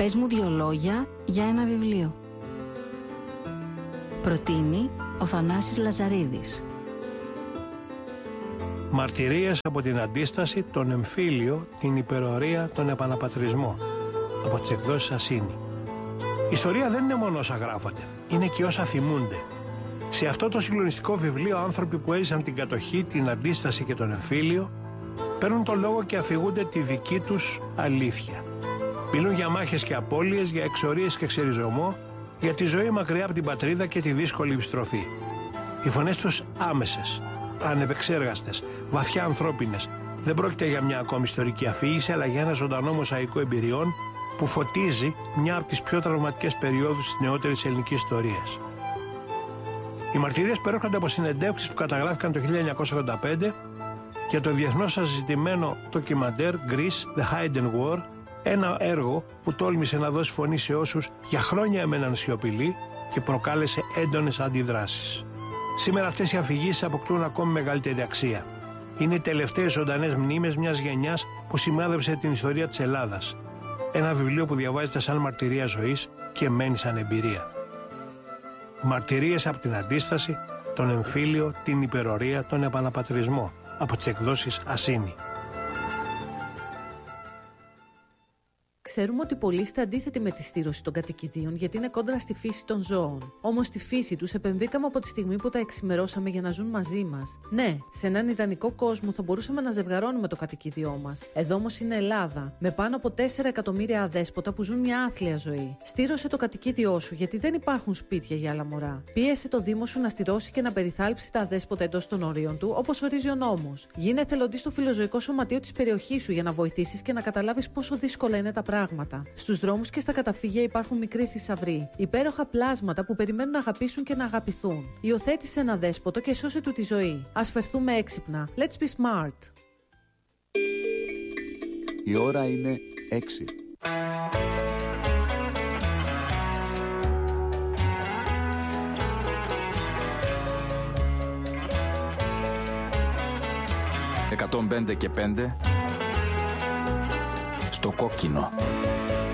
Πες μου 2 λόγια για ένα βιβλίο. Προτείνει ο Θανάσης Λαζαρίδης. Μαρτυρίες από την Αντίσταση, τον Εμφύλιο, την Υπερορία, τον Επαναπατρισμό, από τις εκδόσεις Ασίνη. Η ιστορία δεν είναι μόνο όσα γράφονται, είναι και όσα θυμούνται. Σε αυτό το συγκλονιστικό βιβλίο, άνθρωποι που έζησαν την κατοχή, την Αντίσταση και τον Εμφύλιο παίρνουν το λόγο και αφηγούνται τη δική τους αλήθεια. Μιλούν για μάχες και απώλειες, για εξορίες και ξεριζωμό, για τη ζωή μακριά από την πατρίδα και τη δύσκολη επιστροφή. Οι φωνές τους άμεσες, ανεπεξέργαστες, βαθιά ανθρώπινες. Δεν πρόκειται για μια ακόμη ιστορική αφήγηση, αλλά για ένα ζωντανό μοσαϊκό εμπειριών που φωτίζει μια από τις πιο τραυματικές περιόδους της νεότερης ελληνικής ιστορίας. Οι μαρτυρίες προέρχονται από συνεντεύξεις που καταγράφηκαν το 1985 για το διεθνώς συζητημένο ντοκιμαντέρ Greece, The Hidden War, ένα έργο που τόλμησε να δώσει φωνή σε όσους για χρόνια έμεναν σιωπηλοί και προκάλεσε έντονες αντιδράσεις. Σήμερα αυτές οι αφηγήσεις αποκτούν ακόμη μεγαλύτερη αξία. Είναι οι τελευταίες ζωντανές μνήμες μιας γενιάς που σημάδεψε την ιστορία της Ελλάδας. Ένα βιβλίο που διαβάζεται σαν μαρτυρία ζωής και μένει σαν εμπειρία. Μαρτυρίες από την Αντίσταση, τον Εμφύλιο, την Υπερορία, τον Επαναπατρισμό, από τις εκδόσεις Ασίνη. Ξέρουμε ότι πολλοί είστε αντίθετοι με τη στήρωση των κατοικιδίων γιατί είναι κόντρα στη φύση των ζώων. Όμως στη φύση τους επεμβήκαμε από τη στιγμή που τα εξημερώσαμε για να ζουν μαζί μας. Ναι, σε έναν ιδανικό κόσμο θα μπορούσαμε να ζευγαρώνουμε το κατοικίδιό μας. Εδώ όμως είναι Ελλάδα, με πάνω από 4 εκατομμύρια αδέσποτα που ζουν μια άθλια ζωή. Στήρωσε το κατοικίδιό σου γιατί δεν υπάρχουν σπίτια για άλλα μωρά. Πίεσε το Δήμο σου να στηρώσει και να περιθάλψει τα αδέσποτα εντός των ορίων του, όπως ορίζει ο νόμος. Γίνε εθελοντής στο φιλοζωικό σωματείο της περιοχής σου για να βοηθήσεις και να καταλάβεις πόσο δύσκολα είναι τα πράγματα. Στους δρόμους και στα καταφύγια υπάρχουν μικροί θησαυροί, υπέροχα πλάσματα που περιμένουν να αγαπήσουν και να αγαπηθούν. Υιοθέτησε ένα δέσποτο και σώσε του τη ζωή. Ας φερθούμε έξυπνα. Let's be smart. Η ώρα είναι 6. «105 και 5» στο κόκκινο.